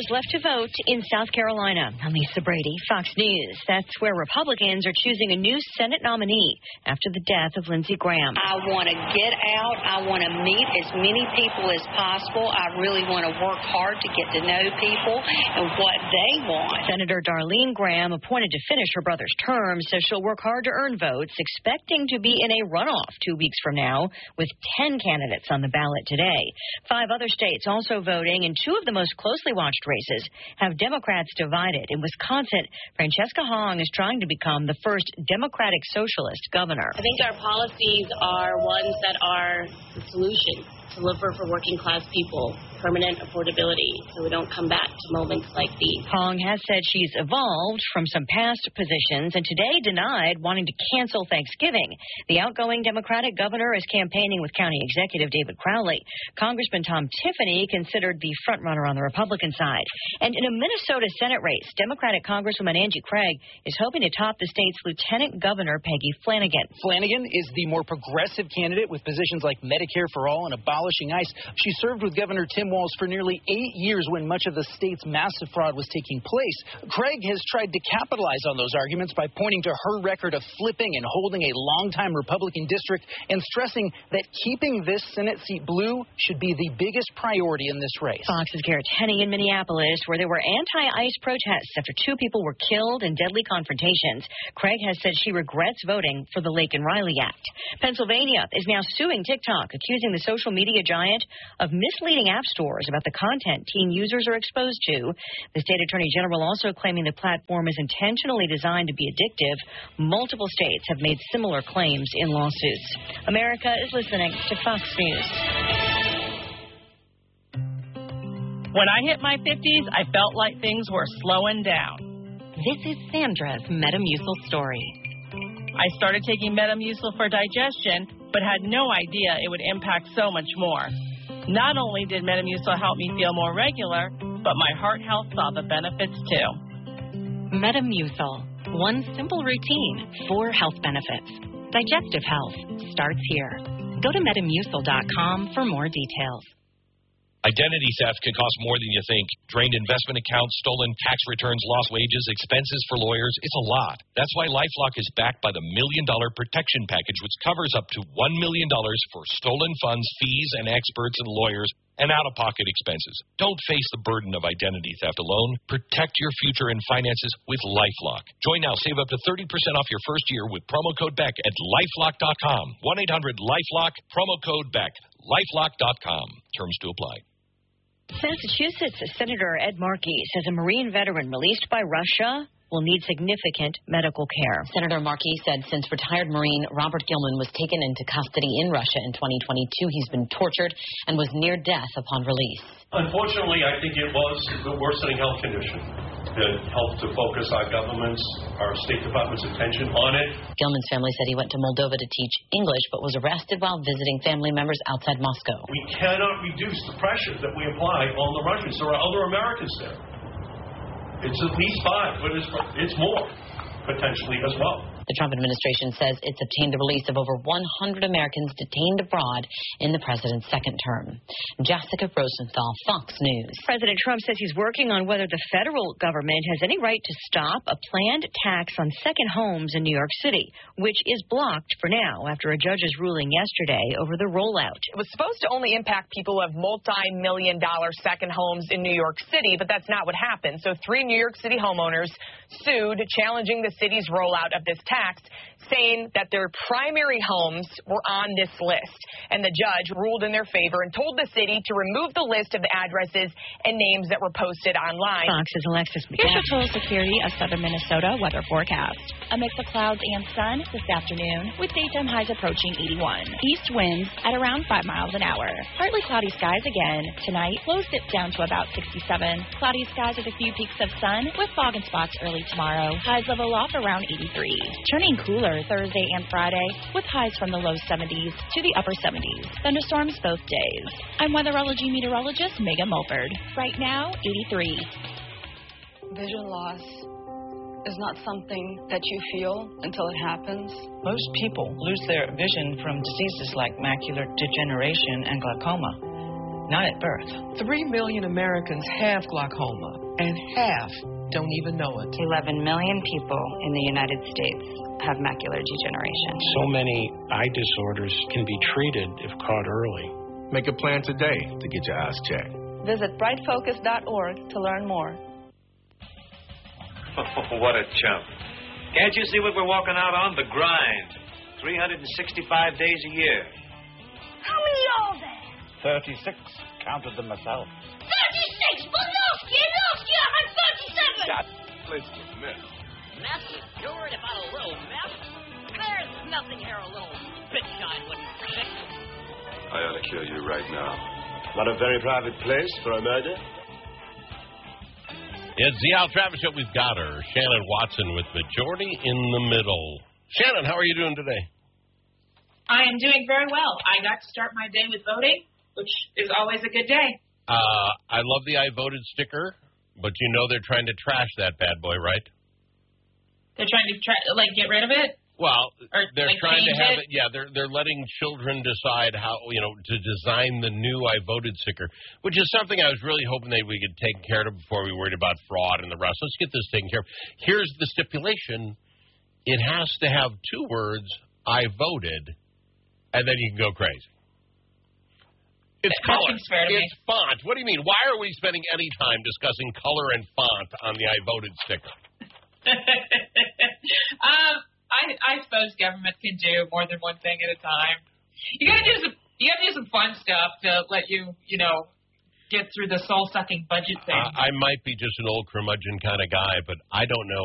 left to vote in South Carolina. I'm Lisa Brady, Fox News. That's where Republicans are choosing a new Senate nominee after the death of Lindsey Graham. I want to get out. I want to meet as many people as possible. I really want to work hard to get to know people and what they want. Senator Darlene Graham, appointed to finish her brother's term, says she'll work hard to earn votes, expecting to be in a runoff 2 weeks from now, with 10 candidates on the ballot today. 5 other states also voting, and 2 of the most closely watched races have Democrats divided. In Wisconsin, Francesca Hong is trying to become the first Democratic Socialist governor. I think our policies are ones that are the solution to deliver for working class people, permanent affordability, so we don't come back to moments like these. Hong has said she's evolved from some past positions and today denied wanting to cancel Thanksgiving. The outgoing Democratic governor is campaigning with County Executive David Crowley. Congressman Tom Tiffany considered the frontrunner on the Republican side. And in a Minnesota Senate race, Democratic Congresswoman Angie Craig is hoping to top the state's Lieutenant Governor Peggy Flanagan. Flanagan is the more progressive candidate with positions like Medicare for All and abolishing ICE. She served with Governor Tim Walz for nearly 8 years when much of the state's massive fraud was taking place. Craig has tried to capitalize on those arguments by pointing to her record of flipping and holding a longtime Republican district and stressing that keeping this Senate seat blue should be the biggest priority in this race. Fox's Garrett Henney in Minneapolis, where there were anti-ICE protests after 2 people were killed in deadly confrontations. Craig has said she regrets voting for the Laken Riley Act. Pennsylvania is now suing TikTok, accusing the social media giant of misleading app stores about the content teen users are exposed to. The state attorney general also claiming the platform is intentionally designed to be addictive. Multiple states have made similar claims in lawsuits. America is listening to Fox News. When I hit my 50s, I felt like things were slowing down. This is Sandra's Metamucil story. I started taking Metamucil for digestion, but had no idea it would impact so much more. Not only did Metamucil help me feel more regular, but my heart health saw the benefits too. Metamucil. One simple routine, 4 health benefits. Digestive health starts here. Go to Metamucil.com for more details. Identity theft can cost more than you think. Drained investment accounts, stolen tax returns, lost wages, expenses for lawyers. It's a lot. That's why LifeLock is backed by the $1 Million Protection Package, which covers up to $1 million for stolen funds, fees, and experts and lawyers, and out-of-pocket expenses. Don't face the burden of identity theft alone. Protect your future and finances with LifeLock. Join now. Save up to 30% off your first year with promo code BECK at LifeLock.com. 1-800-LifeLock, promo code BECK. LifeLock.com. Terms to apply. Massachusetts Senator Ed Markey says a Marine veteran released by Russia will need significant medical care. Senator Markey said since retired Marine Robert Gilman was taken into custody in Russia in 2022, he's been tortured and was near death upon release. Unfortunately, I think it was the worsening health condition that helped to focus our government's, our State Department's attention on it. Gilman's family said he went to Moldova to teach English, but was arrested while visiting family members outside Moscow. We cannot reduce the pressure that we apply on the Russians. There are other Americans there. It's at least 5, but it's more, potentially, as well. The Trump administration says it's obtained the release of over 100 Americans detained abroad in the president's second term. Jessica Rosenthal, Fox News. President Trump says he's working on whether the federal government has any right to stop a planned tax on second homes in New York City, which is blocked for now after a judge's ruling yesterday over the rollout. It was supposed to only impact people who have multi-million-dollar second homes in New York City, but that's not what happened. So 3 New York City homeowners sued, challenging the city's rollout of this tax, saying that their primary homes were on this list. And the judge ruled in their favor and told the city to remove the list of the addresses and names that were posted online. Fox's Alexis McGrath. Here's your Total Security of Southern Minnesota weather forecast. A mix of clouds and sun this afternoon with daytime highs approaching 81. East winds at around 5 miles an hour. Partly cloudy skies again. Tonight, lows dip down to about 67. Cloudy skies with a few peaks of sun with fog in spots early tomorrow. Highs level off around 83. Turning cooler Thursday and Friday with highs from the low 70s to the upper 70s. Thunderstorms both days. I'm weatherology meteorologist Megan Mulford. Right now, 83. Vision loss is not something that you feel until it happens. Most people lose their vision from diseases like macular degeneration and glaucoma. not at birth. 3 million Americans have glaucoma, and half don't even know it. 11 million people in the United States have macular degeneration. So many eye disorders can be treated if caught early. Make a plan today to get your eyes checked. Visit brightfocus.org to learn more. What a chump. Can't you see what we're walking out on? The grind. 365 days a year. How many are there? 36. Counted them myself. 36! But last year I had 37! God, place was mess. Mess? You're worried about a little mess? There's nothing here a little spit shine wouldn't fix. I ought to kill you right now. Not a very private place for a murder. It's the Al Travis Show. We've got her, Shannon Watson, with Majority in the Middle. Shannon, how are you doing today? I am doing very well. I got to start my day with voting, which is always a good day. I love the I voted sticker, but you know they're trying to trash that bad boy, right? They're trying to get rid of it? Well, or, they're trying to have it. Yeah, they're letting children decide how, to design the new I voted sticker, which is something I was really hoping that we could take care of before we worried about fraud and the rest. Let's get this taken care of. Here's the stipulation. It has to have 2 words, I voted, and then you can go crazy. It's color. It's font. What do you mean? Why are we spending any time discussing color and font on the I voted sticker? I suppose government can do more than one thing at a time. You gotta do some fun stuff to let you get through the soul sucking budget thing. I might be just an old curmudgeon kind of guy, but I don't know